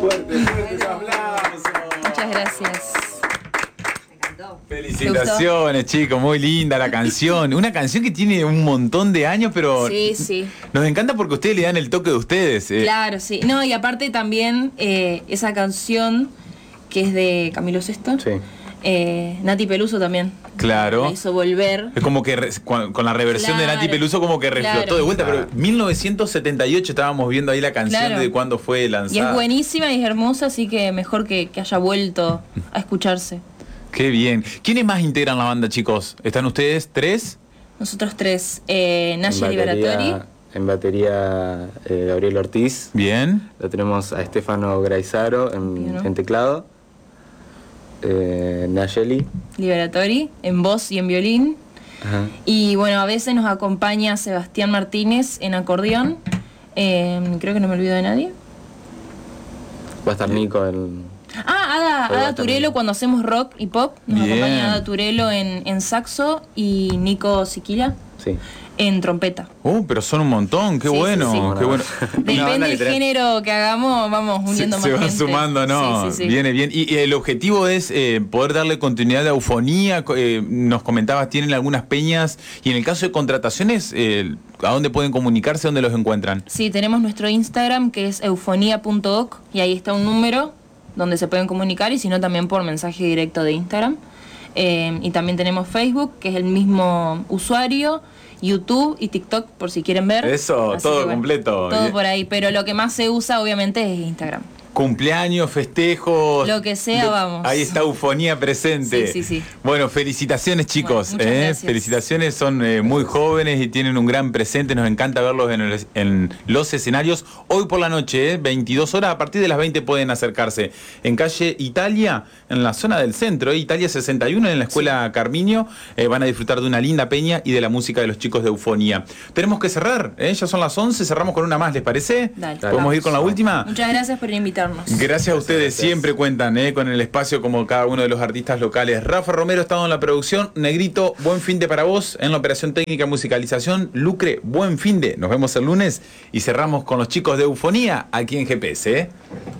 Fuerte aplausos. Muchas gracias. Felicitaciones, chicos, muy linda la canción. Una canción que tiene un montón de años, pero Sí. nos encanta porque ustedes le dan el toque de ustedes. Claro, sí. No, y aparte también esa canción que es de Camilo Sesto. Sí. Nati Peluso también. Claro. La hizo volver. Es como que con la reversión de Claro, Nati Peluso como que reflotó claro. de vuelta, pero 1978 estábamos viendo ahí la canción Claro. de cuándo fue Y lanzada. es buenísima y es hermosa, así que mejor que haya vuelto a escucharse. Qué bien. ¿Quiénes más integran la banda, chicos? ¿Están ustedes tres? Nosotros tres. Naya Liberatori. En batería, Gabriel Ortiz. Bien. Lo tenemos a Estefano Graizaro en teclado. Nayeli. Liberatori, en voz y en violín. Ajá. Y bueno, a veces nos acompaña Sebastián Martínez en acordeón. Creo que no me olvido de nadie. Va a estar Nico en... Ada Turelo cuando hacemos rock y pop. Nos Bien. acompaña Ada Turelo en saxo y Nico Siquila Sí. en trompeta. Pero son un montón, qué Sí, bueno, sí, qué bueno. Depende del género que hagamos, vamos uniendo Se más van gente. sumando, ¿no? Sí. Viene bien. Y el objetivo es poder darle continuidad a Eufonía. Nos comentabas, tienen algunas peñas. Y en el caso de contrataciones, ¿a dónde pueden comunicarse? ¿Dónde los encuentran? Sí, tenemos nuestro Instagram que es eufonia.oc y ahí está un número donde se pueden comunicar y si no también por mensaje directo de Instagram. Y también tenemos Facebook, que es el mismo usuario, YouTube y TikTok por si quieren ver. Eso, Así todo que, bueno, completo. Todo por ahí, pero lo que más se usa obviamente es Instagram. Cumpleaños, festejos. Lo que sea, vamos. Ahí está Eufonía presente. Sí. Bueno, felicitaciones, chicos. Bueno, muchas gracias. Felicitaciones, son muy jóvenes y tienen un gran presente. Nos encanta verlos en los escenarios. Hoy por la noche, 22 horas, a partir de las 20 pueden acercarse. En calle Italia, en la zona del centro, Italia 61, en la escuela Carminio, van a disfrutar de una linda peña y de la música de los chicos de Eufonía. Tenemos que cerrar, ya son las 11, cerramos con una más, ¿les parece? Dale. ¿Podemos ir con la última? Muchas gracias por invitarnos. Gracias a ustedes, siempre cuentan con el espacio como cada uno de los artistas locales. Rafa Romero ha estado en la producción. Negrito, buen fin de para vos en la operación técnica musicalización. Lucre, buen fin de. Nos vemos el lunes y cerramos con los chicos de Eufonía aquí en GPS.